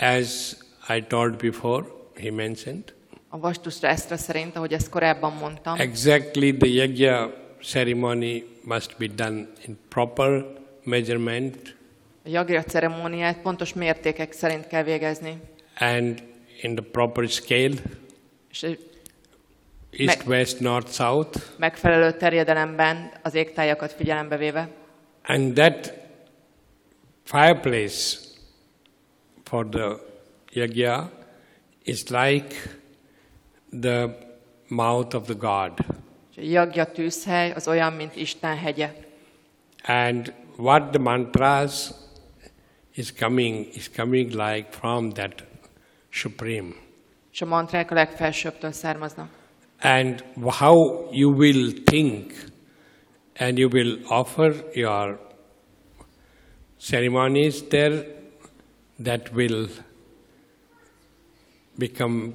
as I told before, he mentioned. A vastustászra szerint, ahogy ezt korábban mondtam, Exactly the yajna ceremony must be done in proper measurement. a jagya ceremóniát pontos mértékek szerint kell végezni. And in the proper scale, És east, west, north, south. megfelelő terjedelemben az égtájakat figyelembe véve. And that fireplace for the yajna is like the mouth of the God. És a jagya tűzhely az olyan, mint Isten hegye. And what the mantras is coming like from that supreme. És a mantrák a legfelsőbbtől származnak. And how you will think and you will offer your ceremonies there, that will become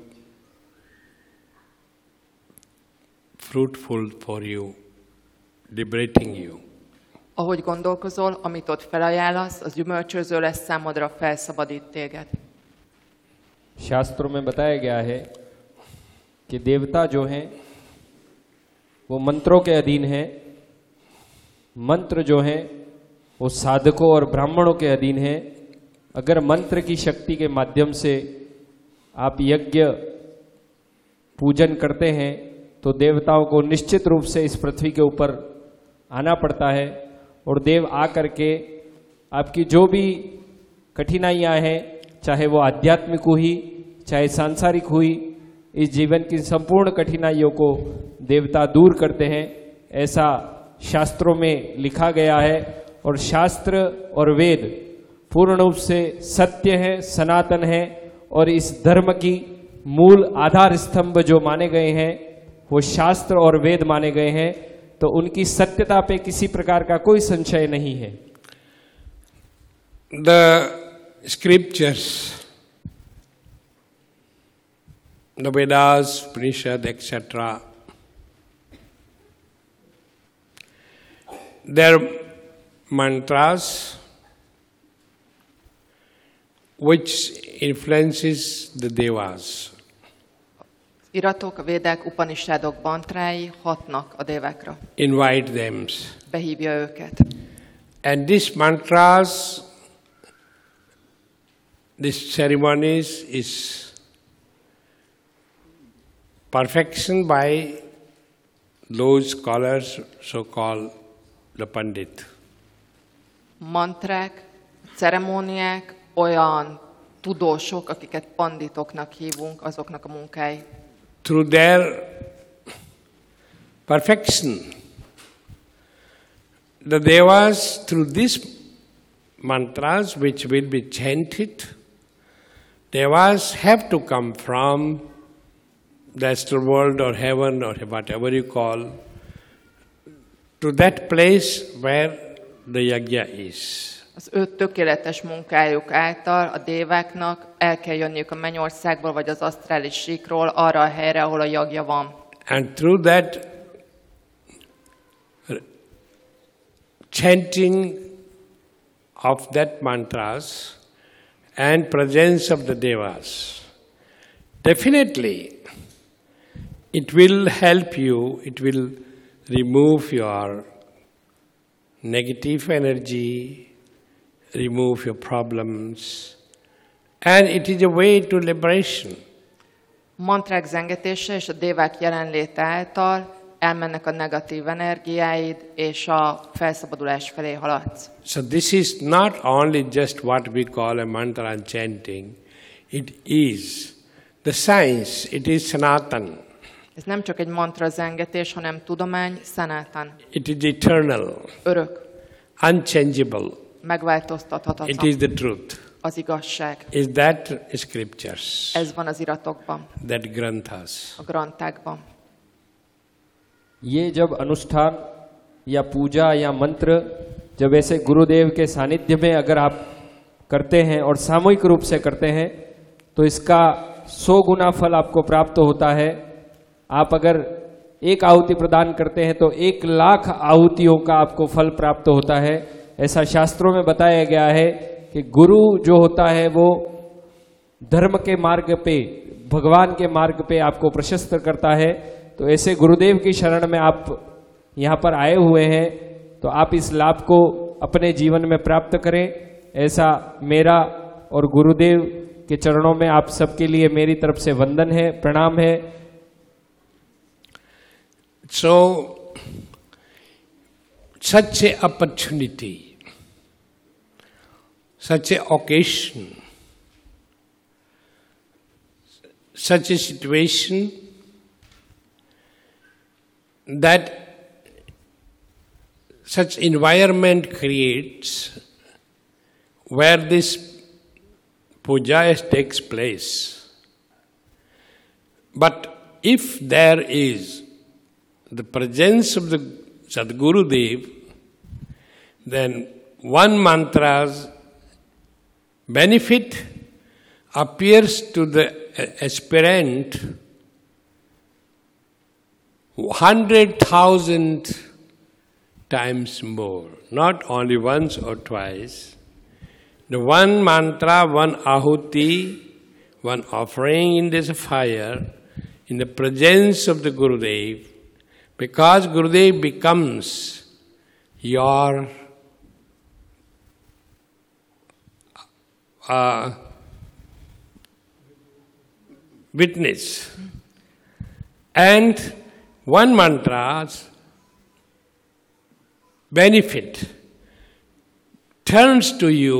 fruitful for you, liberating you. Ahogy gondolkozol, amit ott felajánlasz, az gyümölcsöző lesz számodra, felszabadít téged. शास्त्रों में बताया गया है कि देवता जो हैं वो मंत्रों के अधीन हैं, मंत्र जो हैं वो साधकों और ब्राह्मणों के अधीन हैं। अगर मंत्र की शक्ति के माध्यम से आप यज्ञ पूजन करते हैं तो देवताओं को निश्चित रूप से इस पृथ्वी के ऊपर आना पड़ता है और देव आकर के आपकी जो भी कठिनाइयाँ हैं, चाहे वो आध्यात्मिक हुई चाहे सांसारिक हुई, इस जीवन की संपूर्ण कठिनाइयों को देवता दूर करते हैं, ऐसा शास्त्रों में लिखा गया है। और शास्त्र और वेद पूर्ण रूप से सत्य है, सनातन है और इस धर्म की मूल आधार स्तंभ जो माने गए हैं वो शास्त्र और वेद माने गए हैं, तो उनकी सत्यता पे किसी प्रकार का कोई संशय नहीं है। The scriptures, the Vedas, Upanishad, etc., their mantras which influences the devas. Iratok, a védák, upanishadok, mantrái hatnak a dévákra. Invite them. Behívja őket. And these mantras, these ceremonies is perfection by those scholars, so-called the Pandit. Mantrák, ceremóniák, olyan tudósok, akiket panditoknak hívunk, azoknak a munkái. Through their perfection, the devas, through these mantras which will be chanted, devas have to come from the astral world or heaven or whatever you call, to that place where the yajna is. Az ő tökéletes munkájuk által a déváknak el kell jönniük a mennyországból vagy az asztrális síkról arra a helyre, ahol a jagja van. And through that chanting of that mantras and presence of the devas, definitely it will help you, it will remove your negative energy, remove your problems, and it is a way to liberation. Mantrák zengetése és a dévák jelenléte által elmennek a negatív energiáid, és a felszabadulás felé haladsz. So this is not only just what we call a mantra and chanting, it is the science, it is Sanatan. Ez nem csak egy mantra zengetés, hanem tudomány, Sanatan. It is eternal, Örök, unchangeable. megváltoztathatatlan. It is the truth. Az igazság. Is that scriptures, Ez van az iratokban, that granthas. a grantákban. ये जब अनुष्ठान या पूजा या मंत्र जब ऐसे गुरुदेव के सानिध्य में अगर आप करते हैं और सामूहिक रूप से करते हैं तो इसका 100 गुना फल आपको प्राप्त होता है। आप अगर एक आहुति प्रदान करते हैं तो 1 लाख आहुतियों का आपको फल प्राप्त होता है। ऐसा शास्त्रों में बताया गया है कि गुरु जो होता है वो धर्म के मार्ग पे, भगवान के मार्ग पे आपको प्रशस्त करता है। तो ऐसे गुरुदेव की शरण में आप यहाँ पर आए हुए हैं, तो आप इस लाभ को अपने जीवन में प्राप्त करें, ऐसा मेरा और गुरुदेव के चरणों में आप सबके लिए मेरी तरफ से वंदन है, प्रणाम है। So, such a opportunity, such a occasion, such a situation that such environment creates where this puja takes place. But if there is the presence of the Sadguru Dev, then one mantra's benefit appears to the aspirant 100,000 times more, not only once or twice. The one mantra, one ahuti, one offering in this fire, in the presence of the Gurudev, because Gurudev becomes your witness. And one mantra's benefit turns to you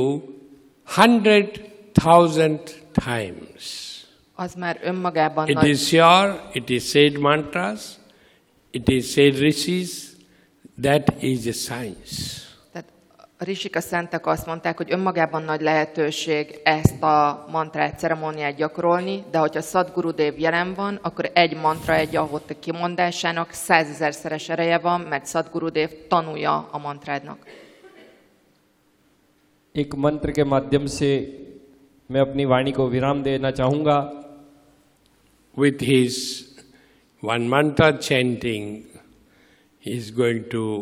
100,000 times. Az már önmagában It is your, it is said mantras, it is said rishis, that is a science. Tehát a risik, a szentek azt mondták, hogy önmagában nagy lehetőség ezt a mantrát, ceremóniát gyakorolni, de hogyha Szadgurudev jelen van, akkor egy mantra, egy ahoti kimondásának 100 000-szeres ereje van, mert Szadgurudev tanulja a mantrádnak. एक मंत्र के माध्यम से मैं अपनी वाणी को विराम देना चाहूँगा। With his one mantra chanting, he is going to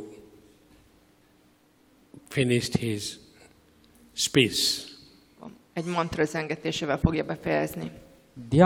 finish his speech. Egy mantra zengetésével fogja befejezni.